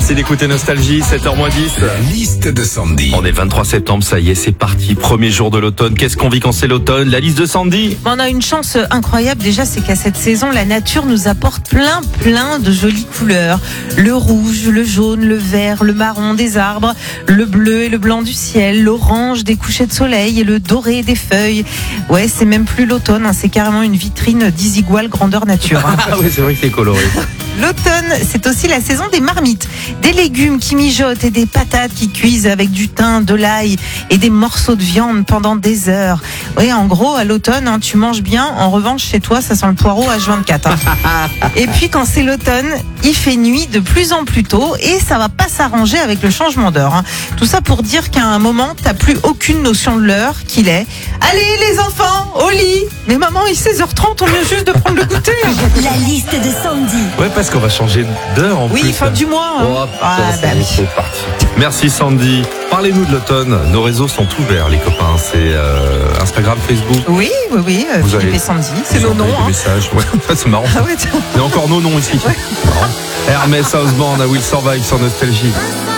Merci d'écouter Nostalgie, 7h10. La liste de Sandy. On est 23 septembre, ça y est, c'est parti. Premier jour de l'automne. Qu'est-ce qu'on vit quand c'est l'automne? La liste de Sandy. On a une chance incroyable déjà, c'est qu'à cette saison, la nature nous apporte plein de jolies couleurs. Le rouge, le jaune, le vert, le marron des arbres, le bleu et le blanc du ciel, l'orange des couchers de soleil et le doré des feuilles. Ouais, c'est même plus l'automne, hein, c'est carrément une vitrine d'Isigual grandeur nature. Hein. Ah oui, c'est vrai que c'est coloré. L'automne, c'est aussi la saison des marmites, des légumes qui mijotent et des patates qui cuisent avec du thym, de l'ail et des morceaux de viande pendant des heures. Oui, en gros, à l'automne, hein, tu manges bien. En revanche, chez toi, ça sent le poireau H24. Hein. Et puis, quand c'est l'automne, il fait nuit de plus en plus tôt et ça va pas s'arranger avec le changement d'heure. Hein. Tout ça pour dire qu'à un moment, t'as plus aucune notion de l'heure qu'il est. Allez, les enfants, au lit. Mais maman, il est 16h30, on vient juste de prendre le goûter. La liste de Sandy. Ouais, parce qu'on va changer d'heure en plus. Oui, fin du mois. Hein. Oh, putain, ça y est, oui. c'est parti. Merci Sandy. Parlez-nous de l'automne. Nos réseaux sont ouverts, les copains. C'est Instagram, Facebook. Oui, Vous Philippe avez- et Sandy, c'est Vous nos noms. envoyez des Hein. messages. Ouais, c'est marrant. Ah ouais, tiens. Il y a encore nos noms ici. Marrant. Hermès Houseband, I Will Survive sur Nostalgie.